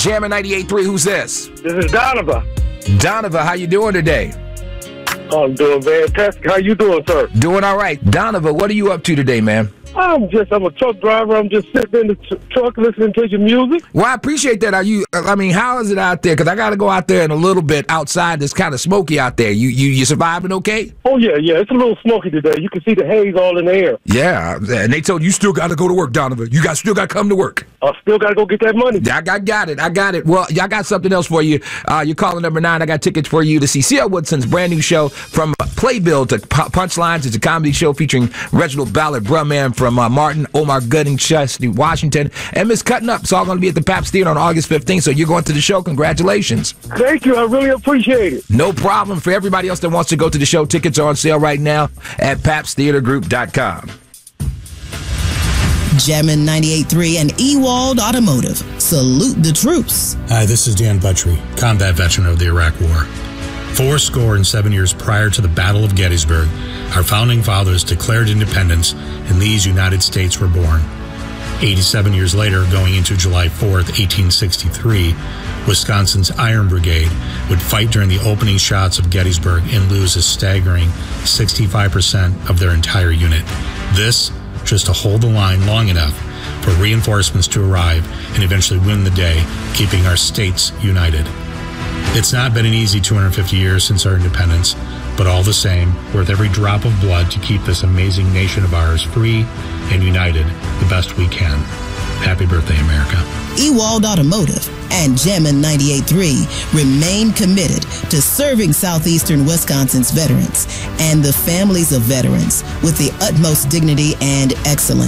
Jammin' 98.3, who's this? This is Donovan. Donovan, how you doing today? I'm doing fantastic. How you doing, sir? Doing all right. Donovan, what are you up to today, man? I'm a truck driver. I'm just sitting in the truck listening to your music. Well, I appreciate that. How is it out there? Because I got to go out there in a little bit outside. It's kind of smoky out there. You surviving okay? Oh, yeah. It's a little smoky today. You can see the haze all in the air. Yeah, and they told you still got to go to work, Donovan. Still got to come to work. I still got to go get that money. I got it. Well, I got something else for you. You're calling number 9. I got tickets for you to see C.L. Woodson's brand new show from Playbill to Punchlines. It's a comedy show featuring Reginald Ballard, Brumman from Martin, Omar Gooding, Chesney, Washington, and Miss Cutting Up. It's all going to be at the Pabst Theater on August 15th, so you're going to the show. Congratulations. Thank you. I really appreciate it. No problem. For everybody else that wants to go to the show, tickets are on sale right now at PabstTheaterGroup.com. Jammin' 98.3 and Ewald Automotive. Salute the troops. Hi, this is Dan Buttrey, combat veteran of the Iraq War. 47 years prior to the Battle of Gettysburg, our founding fathers declared independence, and these United States were born. 87 years later, going into July 4th, 1863, Wisconsin's Iron Brigade would fight during the opening shots of Gettysburg and lose a staggering 65% of their entire unit. This just to hold the line long enough for reinforcements to arrive and eventually win the day, keeping our states united. It's not been an easy 250 years since our independence, but all the same, worth every drop of blood to keep this amazing nation of ours free and united the best we can. Happy birthday, America. Ewald Automotive and Jammin' 98.3 remain committed to serving southeastern Wisconsin's veterans and the families of veterans with the utmost dignity and excellence.